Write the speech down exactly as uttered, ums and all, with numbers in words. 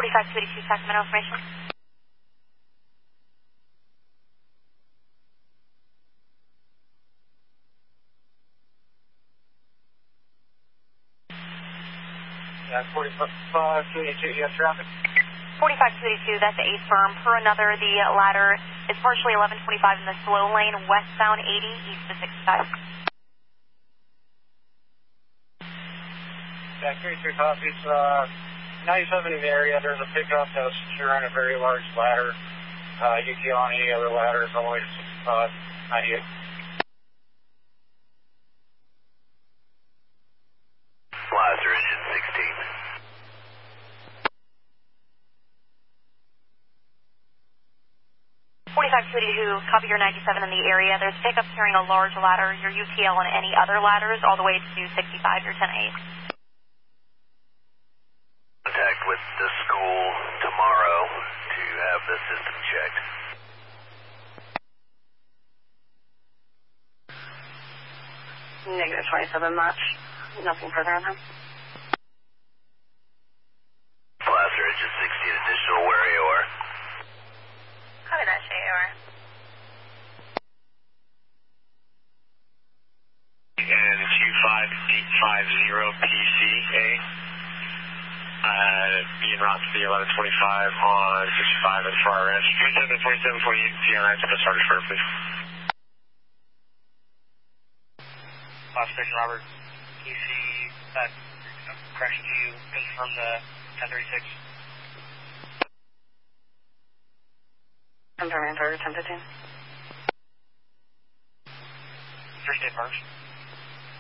forty-five two eighty-two, Sacramento information. Yeah, forty-five two eighty-two, you have traffic? forty-five two eighty-two, that's a firm. Per another, the ladder is partially eleven twenty-five in the slow lane, westbound eighty, east to sixty-five. Yeah, thirty-three copies. Uh, ninety-seven in the area, there's a pickup that was securing a very large ladder. Uh, U T L on any other ladders all the way to sixty-five, ninety-eight. Blaster engine sixteen. forty-five two eighty-two, copy your ninety-seven in the area. There's a pickup carrying a large ladder. Your U T L on any other ladders all the way to sixty-five, your ten eight. Contact with the school tomorrow to have the system checked. Negative twenty-seven much. Nothing further on them. Blaster engine sixteen, additional where you are. Copy that, J O R. And two five eight five zero P C A. Uh, being route to the eleven twenty-five on sixty-five and far ranch. twenty-seven, twenty-seven, twenty-eight, C N I to the starter firm, please. Classification Robert, you see that correction to you from the ten thirty-six. Confirming for ten fifteen. Thursday first.